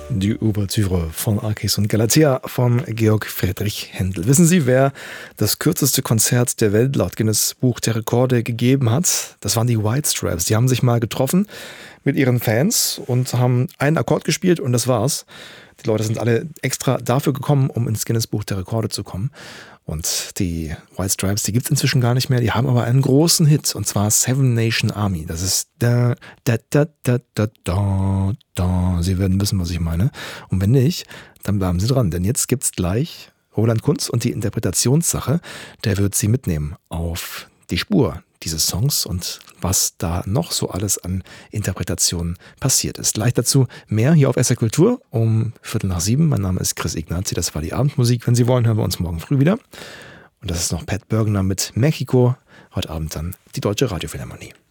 Die Ouvertüre von Arcis und Galatea von Georg Friedrich Händel. Wissen Sie, wer das kürzeste Konzert der Welt laut Guinness Buch der Rekorde gegeben hat? Das waren die White Stripes. Die haben sich mal getroffen mit ihren Fans und haben einen Akkord gespielt und das war's. Die Leute sind alle extra dafür gekommen, um ins Guinness Buch der Rekorde zu kommen. Und die White Stripes, die gibt's inzwischen gar nicht mehr. Die haben aber einen großen Hit, und zwar Seven Nation Army. Das ist da, da, da, da, da, da, da. Sie werden wissen, was ich meine. Und wenn nicht, dann bleiben Sie dran. Denn jetzt gibt's gleich Roland Kunz und die Interpretationssache. Der wird Sie mitnehmen auf die Spur dieses Songs und was da noch so alles an Interpretationen passiert ist. Gleich dazu mehr hier auf SR Kultur um 6:45. Mein Name ist Chris Ignazi, das war die Abendmusik. Wenn Sie wollen, hören wir uns morgen früh wieder. Und das ist noch Pat Bergener mit Mexiko. Heute Abend dann die Deutsche Radiophilharmonie.